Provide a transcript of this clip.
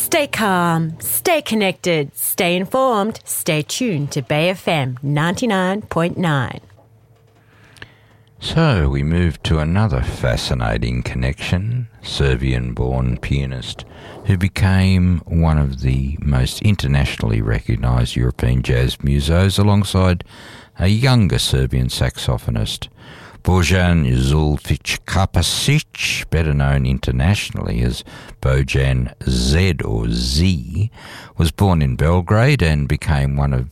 Stay calm, stay connected, stay informed, stay tuned to Bay FM 99.9. So we move to another fascinating connection, Serbian-born pianist who became one of the most internationally recognised European jazz musos alongside a younger Serbian saxophonist. Bojan Zulfić Kapasic, better known internationally as Bojan Z or Z, was born in Belgrade and became one of